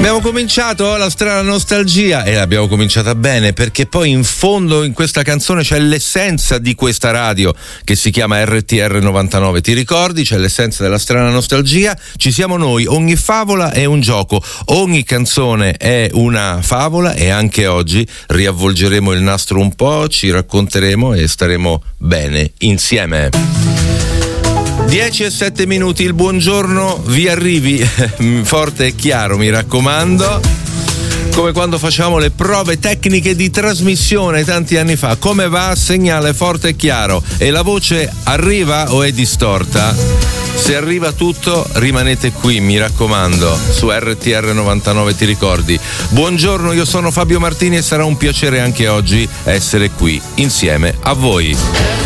Abbiamo cominciato la strana nostalgia e l'abbiamo cominciata bene, perché poi in fondo in questa canzone c'è l'essenza di questa radio che si chiama RTR 99. Ti ricordi? C'è l'essenza della strana nostalgia. Ci siamo noi, ogni favola è un gioco, ogni canzone è una favola e anche oggi riavvolgeremo il nastro un po', ci racconteremo e staremo bene insieme. 10 e 7 minuti, il buongiorno vi arrivi forte e chiaro, mi raccomando, come quando facevamo le prove tecniche di trasmissione tanti anni fa. Come va? Segnale forte e chiaro. E la voce arriva o è distorta? Se arriva tutto, rimanete qui, mi raccomando, su RTR 99, ti ricordi. Buongiorno, io sono Fabio Martini e sarà un piacere anche oggi essere qui insieme a voi.